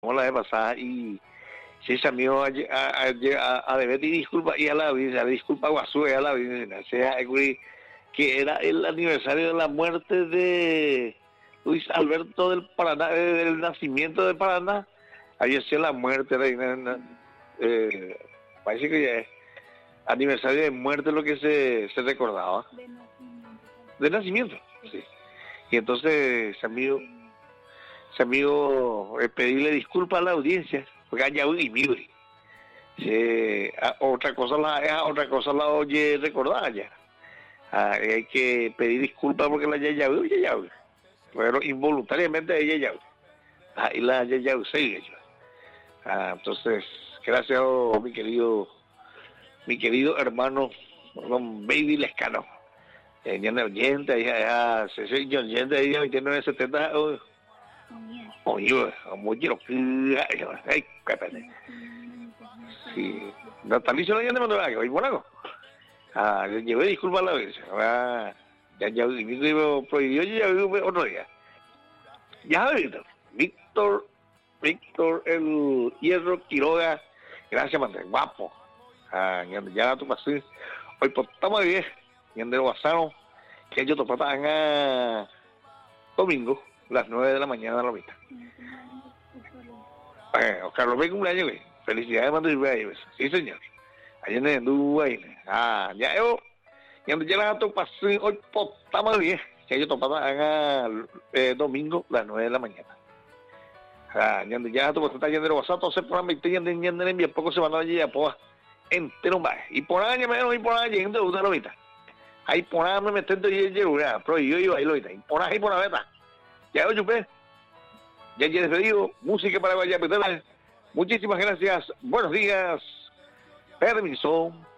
la vez pasada y sí se amigo a deber disculpa y a la vida, disculpa guasú a la vida, o sea, que era el aniversario de la muerte de Luis Alberto del Paraná, del nacimiento de Paraná, había sido la muerte, parece que ya es aniversario de muerte lo que se recordaba. De nacimiento, sí. Y entonces ese amigo pedirle disculpas a la audiencia, porque haya un inmibre. Otra cosa la oye recordada ya. Hay que pedir disculpas porque la ya pero involuntariamente ella ya y la ya sigue. Entonces, gracias mi querido hermano don Baby Lescano. Ya no oyente, ya se oyente ahí 2970. Oye, mucho ay, cápate. Sí, natalicio no ya no me lo hago, oye, bueno. Llevé disculpas a la vez. Ya prohibió, ya otro día. Ya, Víctor, el Hierro Quiroga, gracias, man, guapo. Ya tú pasé. Hoy, pues, estamos bien. Y en el Guasano, que ellos topan a domingo, las 9 de la mañana a la mitad. Carlos Rey cumpleaños, güey. Felicidades, mando y sí, señor. Allá en Dubái. Ya yo. Y ya la gato pasé hoy, pues, estamos bien. Que ellos topan a domingo, las 9 de la mañana. Ya tu está yendo de WhatsApp, entonces por ahí estoy yendo en bien poco se van a llegar pues entero más. Y por año menos y por año llegando de una lobita. Ahí por año me metendo y ya, pero yo iba ahí lobita. Y por ahí por la beta. Ya lo chupé. Ya despedido, música para Guayapetela. Muchísimas gracias. Buenos días. Permiso.